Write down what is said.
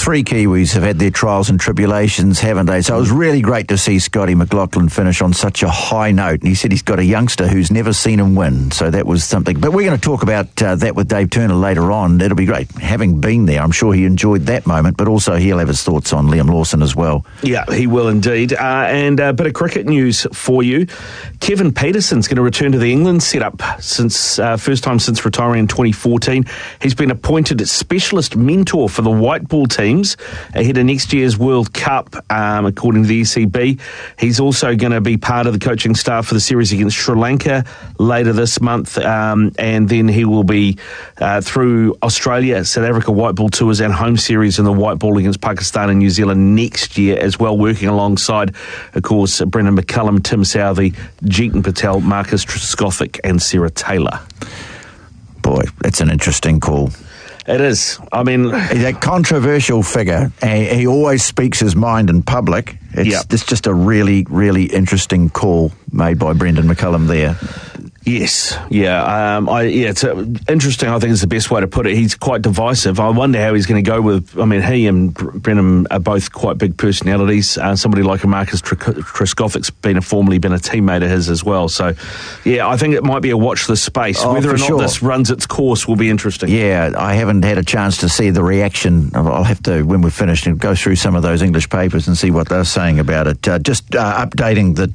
three Kiwis have had their trials and tribulations, haven't they? So it was really great to see Scotty McLaughlin finish on such a high note. And he said he's got a youngster who's never seen him win. So that was something. But we're going to talk about that with Dave Turner later on. It'll be great. Having been there, I'm sure he enjoyed that moment, but also he'll have his thoughts on Liam Lawson as well. Yeah, he will indeed. And a bit of cricket news for you. Kevin Peterson's going to return to the England setup since first time since retiring in 2014. He's been appointed specialist mentor for the white ball teams ahead of next year's World Cup, according to the ECB. He's also going to be part of the coaching staff for the series against Sri Lanka later this month, and then he will be through Australia, South Africa white ball tours and home series in the white ball against Pakistan and New Zealand next year as well, working alongside, of course, Brendan McCullum, Tim Southey, Jeetan Patel, Marcus Trescothick and Sarah Taylor. Boy, that's an interesting call. It is. I mean, he's a controversial figure. He always speaks his mind in public. It's just a really, really interesting call made by Brendan McCullum there. Yes, it's interesting. I think is the best way to put it. He's quite divisive. I wonder how he's going to go with. I mean, he and Brennan are both quite big personalities. Somebody like a Marcus Trescothick's formerly been a teammate of his as well. So, yeah, I think it might be a watch this space. Whether or not this runs its course will be interesting. Yeah, I haven't had a chance to see the reaction. I'll have to, when we're finished, and go through some of those English papers and see what they're saying about it. Just updating the